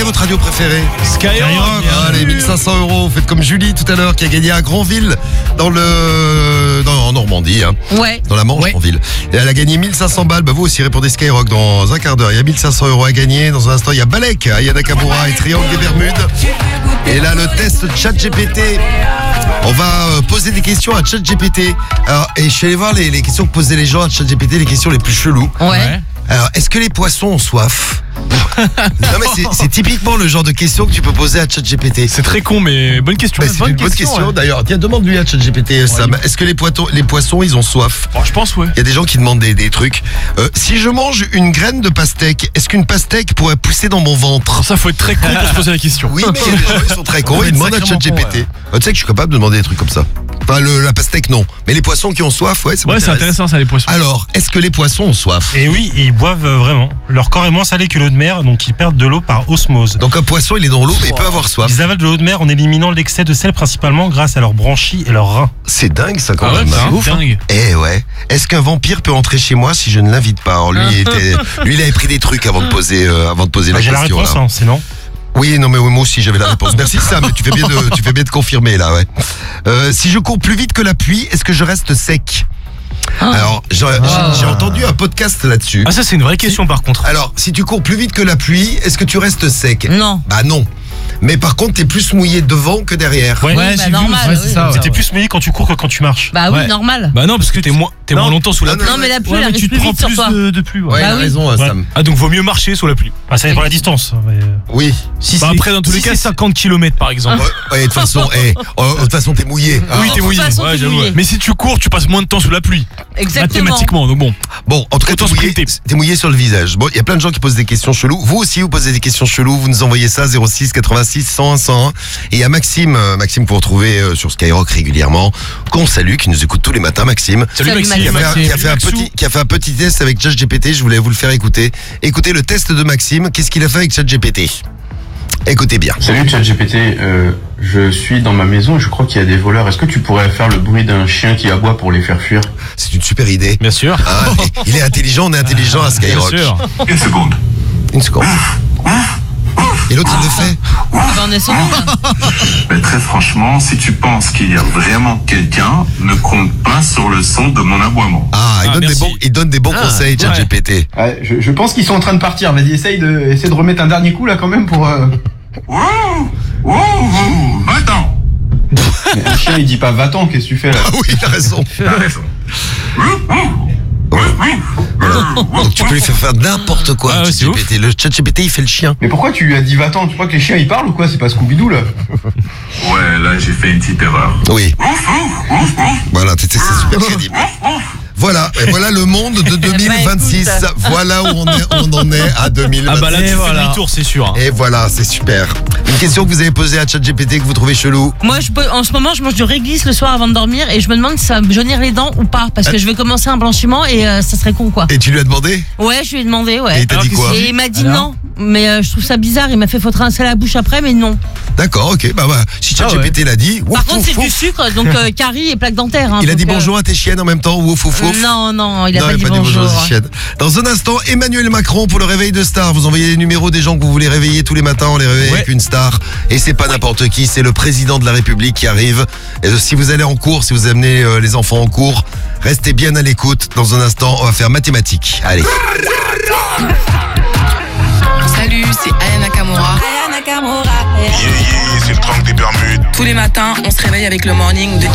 votre radio préférée? Skyrock. Allez, 1500 €. Faites comme Julie tout à l'heure qui a gagné à Granville en Normandie. Hein, Ouais. dans la Manche, Granville. Et elle a gagné 1500 balles. Bah, vous aussi répondez Skyrock dans un quart d'heure. Il y a 1500 € à gagner. Dans un instant, il y a Balek, Aya Nakamura et Triangle des Bermudes. Et là, le test ChatGPT. On va poser des questions à ChatGPT. Alors, et je suis allé voir les questions que posaient les gens à ChatGPT, les questions les plus cheloues. Ouais. Alors, est-ce que les poissons ont soif? Non mais c'est typiquement le genre de questions que tu peux poser à ChatGPT. C'est très con, mais bonne question. Bah, c'est une bonne question. Ouais. D'ailleurs, tiens, demande-lui à ChatGPT, Sam. Est-ce que les poissons, ils ont soif? Oh, je pense, ouais. Il y a des gens qui demandent des trucs. Si je mange une graine de pastèque, est-ce qu'une pastèque pourrait pousser dans mon ventre? Ça, faut être très con pour se poser la question. Oui, mais il y a des gens qui sont très cons. Ils demandent à ChatGPT. Tu sais que je suis capable de demander des trucs comme ça. Enfin, la pastèque, non. Mais les poissons qui ont soif, ouais, ça Ouais, m'intéresse. c'est intéressant, ça, les poissons. Alors, est-ce que les poissons ont soif? Et oui, ils boivent vraiment. Leur corps est moins salé que l'eau de mer, donc ils perdent de l'eau par osmose. Donc un poisson, il est dans l'eau, mais il peut avoir soif. Ils avalent de l'eau de mer en éliminant l'excès de sel principalement grâce à leurs branchies et leurs reins. C'est dingue ça quand Ah ouais, même. c'est Ouf, hein. dingue. Eh ouais. Est-ce qu'un vampire peut entrer chez moi si je ne l'invite pas? Alors lui, il avait pris des trucs avant de poser la J'ai la question. réponse, Là. hein, c'est non. Oui, non mais moi aussi j'avais la réponse. Merci Sam, tu fais bien de confirmer là, ouais. Si je cours plus vite que la pluie, est-ce que je reste sec? Alors, j'ai entendu un podcast là-dessus. Ah, ça, c'est une vraie question par contre. Alors, si tu cours plus vite que la pluie, est-ce que tu restes sec? Non. Bah non. Mais par contre, t'es plus mouillé devant que derrière. Ouais, bah, j'ai vu, normal, ouais, c'est oui. ça. T'es plus mouillé quand tu cours que quand tu marches. Bah oui, Ouais. normal. Bah non, parce que t'es moins longtemps sous la pluie. Non, mais la pluie, Ouais, elle mais arrive tu te plus prends vite sur plus toi. de pluie. Ouais, il a oui. raison, Ouais. Sam. Ah, donc vaut mieux marcher sous la pluie. Ah, ça dépend de la distance. Mais... Oui. Bah, après, dans tous les cas, 50 km par exemple. Ouais, de toute façon, t'es mouillé. Oui, t'es mouillé. De toute façon, Ouais, t'es j'avoue. mouillé. Mais si tu cours, tu passes moins de temps sous la pluie. Exactement. Mathématiquement, donc bon. Bon, en tout cas, Autant t'es mouillé, sprinter. t'es mouillé sur le visage. Bon, il y a plein de gens qui posent des questions cheloues. Vous aussi, vous posez des questions cheloues. Vous nous envoyez ça 06 86 101 101. Et il y a Maxime que vous retrouvez sur Skyrock régulièrement, qu'on salue, qui nous écoute tous les matins. Maxime. Salut, Maxime. Qui a fait un petit test avec ChatGPT. Je voulais vous le faire écouter. Écoutez le test de Maxime. Qu'est-ce qu'il a fait avec ChatGPT? Écoutez bien. Salut ChatGPT, je suis dans ma maison et je crois qu'il y a des voleurs. Est-ce que tu pourrais faire le bruit d'un chien qui aboie pour les faire fuir? C'est une super idée. Bien sûr. Ah, il est intelligent, on est intelligent à Skyrock. Bien sûr. Une seconde. Une seconde. Et l'autre, il le fait. Bah, on est seconde. Mais très franchement, si tu penses qu'il y a vraiment quelqu'un, ne compte pas sur le son de mon aboiement. Ah, merci. il donne des bons conseils, ChatGPT. Ouais, je pense qu'ils sont en train de partir. Vas-y, essaye de remettre un dernier coup là quand même pour. Va-t'en. Mais un chien il dit pas va-t'en, qu'est-ce que tu fais là? Ah oui, il a raison. Donc tu peux lui faire n'importe quoi, Ah ouais, c'est ChatGPT. Le ChatGPT, il fait le chien. Mais pourquoi tu lui as dit va-t'en? Tu crois que les chiens ils parlent ou quoi? C'est pas Scooby-Doo là? Ouais, là j'ai fait une petite erreur. Oui. Voilà, c'est super crédible. Voilà, et voilà le monde de 2026. Voilà où on en est à 2026. Ah bah là, tu fais voilà. demi-tour, c'est sûr. Et voilà, c'est super. Une question que vous avez posée à ChatGPT que vous trouvez chelou. Moi, en ce moment, je mange du réglisse le soir avant de dormir et je me demande si ça va me jaunir les dents ou pas. Parce que je vais commencer un blanchiment et ça serait con, quoi. Et tu lui as demandé? Ouais, je lui ai demandé, ouais. Et il t'a dit quoi? Et il m'a dit Alors non. Mais je trouve ça bizarre. Il m'a fait faut rincer la bouche après, mais non. D'accord, ok. Bah, si ChatGPT l'a dit. Par ouf, contre, ouf, c'est ouf. du sucre, donc carie et plaque dentaire. Hein, Il a dit donc, bonjour à tes chiennes en même temps, ouf, ouf, ouf. Non, il a Non, pas dit à bonjour. tes chiennes. Dans un instant, Emmanuel Macron pour le réveil de star. Vous envoyez les numéros des gens que vous voulez réveiller tous les matins, on les réveille avec une star. Et c'est pas n'importe qui, c'est le président de la République qui arrive. Et si vous allez en cours, si vous amenez les enfants en cours, restez bien à l'écoute. Dans un instant, on va faire mathématiques. Allez. Salut, c'est Aya Nakamura. C'est le Triangle des Bermudes. Tous les matins, on se réveille avec le morning de